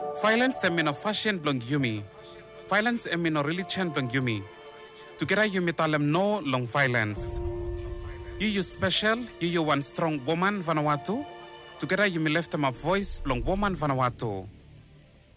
Violence em no fashion blong yumi. Violence em no religion blong yumi. Together yumi talem no long violence. You special, you one strong woman Vanuatu. Together you me left them a voice blong woman Vanuatu.